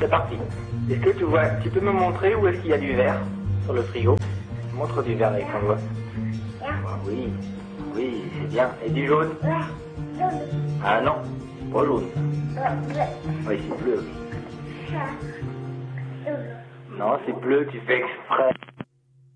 c'est parti. Est-ce que tu vois, tu peux me montrer où est-ce qu'il y a du vert sur le frigo? Montre du vert avec ton doigt. Oui, oui, c'est bien. Et du jaune? Ah non, pas jaune. Oui, c'est bleu. Non, c'est bleu, tu fais exprès.